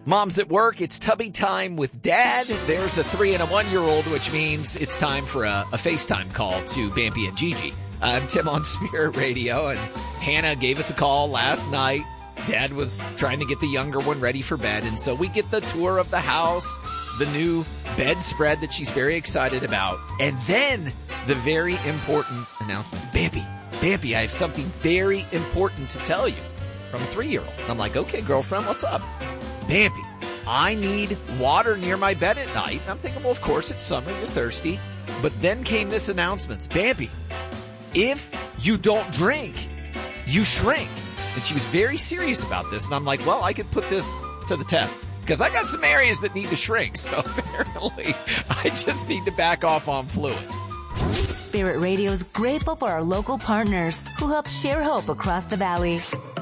Mom's at work. It's tubby time with Dad. There's a 3 and a 1-year-old, which means it's time for a FaceTime call to Bampi and Gigi. I'm Tim on Spirit Radio, and Hannah gave us a call last night. Dad was trying to get the younger one ready for bed, and so we get the tour of the house, the new bedspread that she's very excited about, and then the very important announcement. Bampi, I have something very important to tell you from a 3-year-old. I'm like, okay, girlfriend, what's up? Bampi, I need water near my bed at night. And I'm thinking, well, of course, it's summer, you're thirsty. But then came this announcement. Bampi, if you don't drink, you shrink. And she was very serious about this. And I'm like, well, I could put this to the test. Because I got some areas that need to shrink. So apparently, I just need to back off on fluid. Spirit Radio is grateful for our local partners who help share hope across the valley.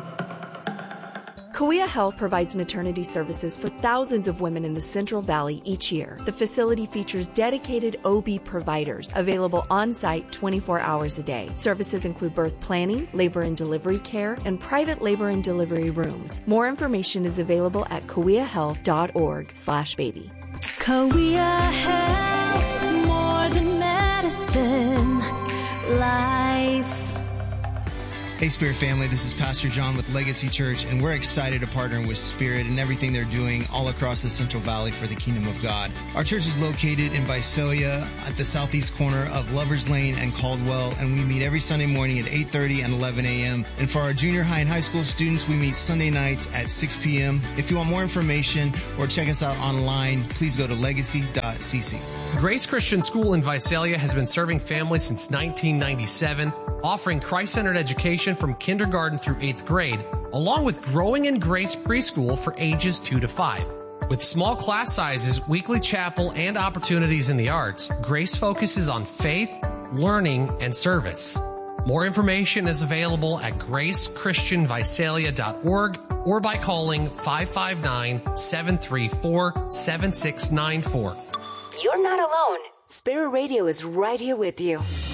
Kauai Health provides maternity services for thousands of women in the Central Valley each year. The facility features dedicated OB providers available on-site 24 hours a day. Services include birth planning, labor and delivery care, and private labor and delivery rooms. More information is available at kauaihealth.org/baby. Kauai Health, more than medicine, life. Hey, Spirit family, this is Pastor John with Legacy Church, and we're excited to partner with Spirit and everything they're doing all across the Central Valley for the Kingdom of God. Our church is located in Visalia at the southeast corner of Lovers Lane and Caldwell, and we meet every Sunday morning at 8:30 and 11 a.m. And for our junior high and high school students, we meet Sunday nights at 6 p.m. If you want more information or check us out online, please go to legacy.cc. Grace Christian School in Visalia has been serving families since 1997, offering Christ-centered education from kindergarten through 8th grade, along with Growing in Grace preschool for ages 2 to 5. With small class sizes, weekly chapel, and opportunities in the arts, Grace focuses on faith, learning, and service. More information is available at gracechristianvisalia.org or by calling 559-734-7694. You're not alone. Spirit Radio is right here with you.